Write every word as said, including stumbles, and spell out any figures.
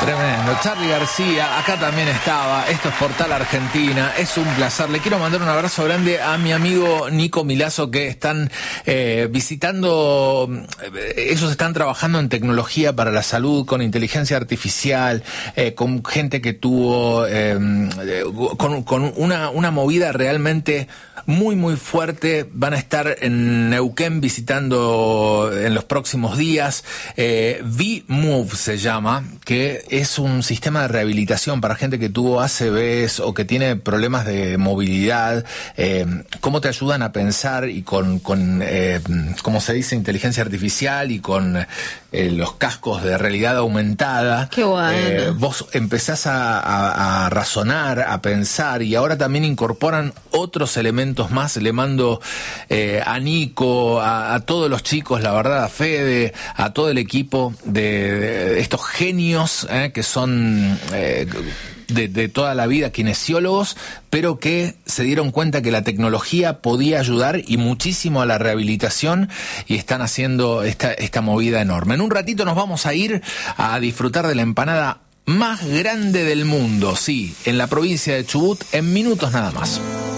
Tremendo. Charly García, acá también estaba. Esto es Portal Argentina. Es un placer. Le quiero mandar un abrazo grande a mi amigo Nico Milazzo, que están eh, visitando. Ellos están trabajando en tecnología para la salud, con inteligencia artificial, eh, con gente que tuvo, eh, con, con una, una movida realmente muy, muy fuerte. Van a estar en Neuquén visitando en los próximos días. Eh, V-Move se llama, que es un sistema de rehabilitación para gente que tuvo A C Vs o que tiene problemas de movilidad. Eh, cómo te ayudan a pensar y con, con eh, como se dice, inteligencia artificial y con eh, los cascos de realidad aumentada. Qué bueno. Eh, vos empezás a, a, a razonar, a pensar, y ahora también incorporan otros elementos más. Le mando eh, a Nico, a, a todos los chicos, la verdad, a Fede, a todo el equipo de, de estos genios eh, que son eh, de, de toda la vida kinesiólogos, pero que se dieron cuenta que la tecnología podía ayudar y muchísimo a la rehabilitación, y están haciendo esta, esta movida enorme. En un ratito nos vamos a ir a disfrutar de la empanada más grande del mundo, sí, en la provincia de Chubut, en minutos nada más.